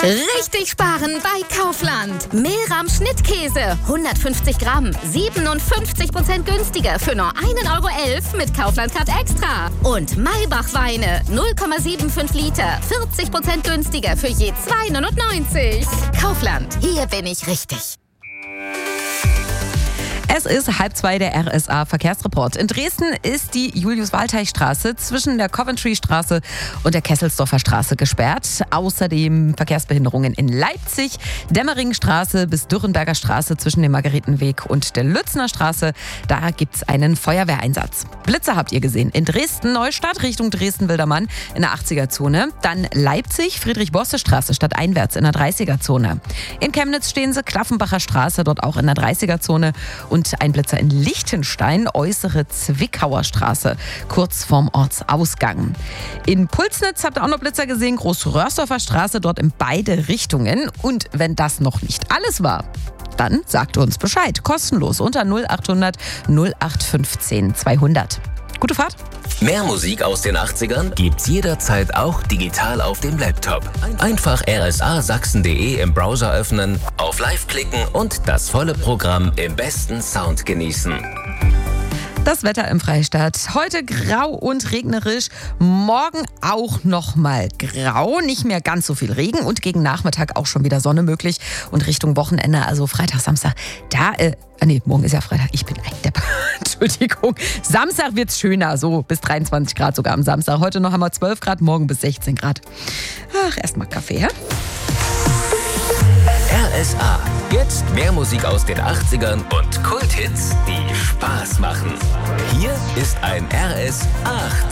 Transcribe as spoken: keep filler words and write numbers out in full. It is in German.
Richtig sparen bei Kaufland. Mehlrahm Schnittkäse, hundertfünfzig Gramm, siebenundfünfzig Prozent günstiger für nur ein Euro elf mit Kaufland Card Extra. Und Maybach Weine, null Komma fünfundsiebzig Liter, vierzig Prozent günstiger für je zwei neunundneunzig. Kaufland, hier bin ich richtig. Es ist halb zwei, der R S A-Verkehrsreport. In Dresden ist die Julius-Waldteich-Straße zwischen der Coventry-Straße und der Kesselsdorfer Straße gesperrt. Außerdem Verkehrsbehinderungen in Leipzig, Demmering-Straße bis Dürrenberger Straße zwischen dem Margaretenweg und der Lützner Straße. Da gibt es einen Feuerwehreinsatz. Blitze habt ihr gesehen. In Dresden-Neustadt Richtung Dresden-Wildermann in der achtziger-Zone. Dann Leipzig, Friedrich-Bosse-Straße stadteinwärts in der dreißiger-Zone. In Chemnitz stehen sie, Klaffenbacher Straße, dort auch in der dreißiger-Zone. Und ein Blitzer in Lichtenstein, äußere Zwickauer Straße, kurz vorm Ortsausgang. In Pulsnitz habt ihr auch noch Blitzer gesehen, Großröhrsdorfer Straße, dort in beide Richtungen. Und wenn das noch nicht alles war, dann sagt uns Bescheid. Kostenlos unter null achthundert null acht fünfzehn zweihundert. Gute Fahrt. Mehr Musik aus den achtzigern gibt's jederzeit auch digital auf dem Laptop. Einfach r s a sachsen punkt d e im Browser öffnen, auf Live klicken und das volle Programm im besten Sound genießen. Das Wetter im Freistaat. Heute grau und regnerisch. Morgen auch noch mal grau. Nicht mehr ganz so viel Regen und gegen Nachmittag auch schon wieder Sonne möglich. Und Richtung Wochenende, also Freitag, Samstag, da, äh, nee, morgen ist ja Freitag. Ich bin ein Depp. Entschuldigung. Samstag wird's schöner, so bis dreiundzwanzig Grad sogar am Samstag. Heute noch haben wir zwölf Grad, morgen bis sechzehn Grad. Ach, erstmal Kaffee, ja? R S A. Jetzt mehr Musik aus den achtzigern und Kulthits, die Spaß machen. Hier ist ein R S achtzig.